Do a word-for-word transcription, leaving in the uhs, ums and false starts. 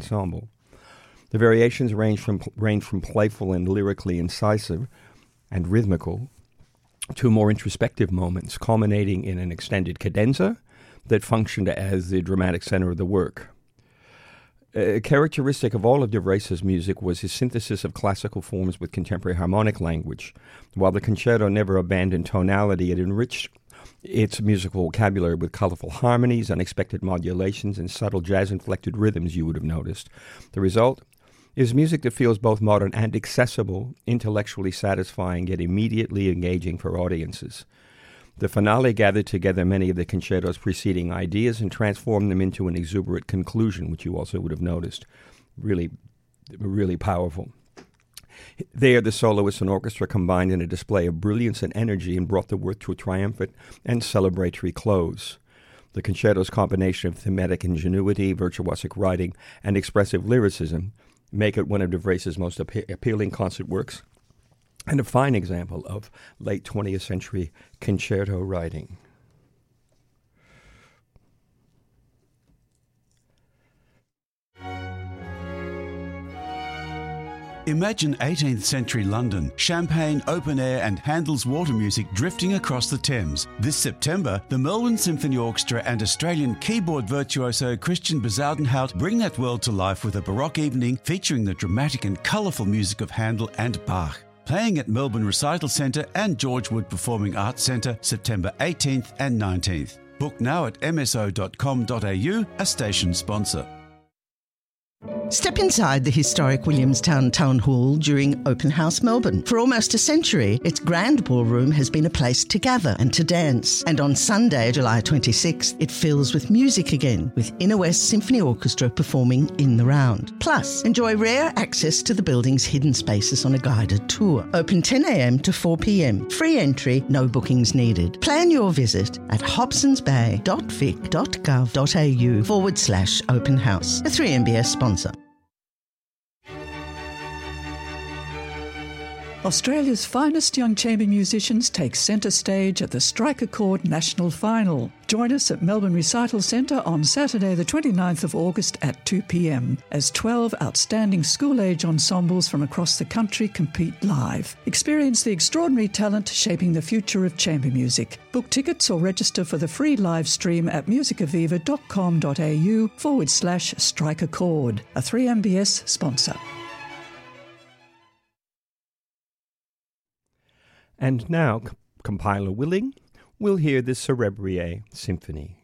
ensemble. The variations range from range from playful and lyrically incisive and rhythmical to more introspective moments, culminating in an extended cadenza that functioned as the dramatic center of the work. A characteristic of all of De Vrees's music was his synthesis of classical forms with contemporary harmonic language. While the concerto never abandoned tonality, it enriched its musical vocabulary with colorful harmonies, unexpected modulations, and subtle jazz-inflected rhythms you would have noticed. The result is music that feels both modern and accessible, intellectually satisfying, yet immediately engaging for audiences. The finale gathered together many of the concerto's preceding ideas and transformed them into an exuberant conclusion, which you also would have noticed. Really, really powerful. There, the soloists and orchestra combined in a display of brilliance and energy and brought the work to a triumphant and celebratory close. The concerto's combination of thematic ingenuity, virtuosic writing, and expressive lyricism make it one of De Vrees's most appe- appealing concert works, and a fine example of late twentieth century concerto writing. Imagine eighteenth century London, champagne, open air and Handel's water music drifting across the Thames. This September, the Melbourne Symphony Orchestra and Australian keyboard virtuoso Christian Bezuidenhout bring that world to life with a Baroque evening featuring the dramatic and colourful music of Handel and Bach. Playing at Melbourne Recital Centre and George Wood Performing Arts Centre September eighteenth and nineteenth. Book now at m s o dot com dot a u, a station sponsor. Step inside the historic Williamstown Town Hall during Open House Melbourne. For almost a century, its grand ballroom has been a place to gather and to dance. And on Sunday, July twenty-sixth, it fills with music again, with Inner West Symphony Orchestra performing in the round. Plus, enjoy rare access to the building's hidden spaces on a guided tour. Open ten a.m. to four p.m. Free entry, no bookings needed. Plan your visit at hobsonsbay.vic.gov.au forward slash open house. A three M B S sponsor. Australia's finest young chamber musicians take centre stage at the Strike a Chord National Final. Join us at Melbourne Recital Centre on Saturday the twenty-ninth of August at two p.m. as twelve outstanding school-age ensembles from across the country compete live. Experience the extraordinary talent shaping the future of chamber music. Book tickets or register for the free live stream at musicaviva.com.au forward slash strike a chord. A three M B S sponsor. And now, compiler willing, we'll hear the Cerebrier Symphony.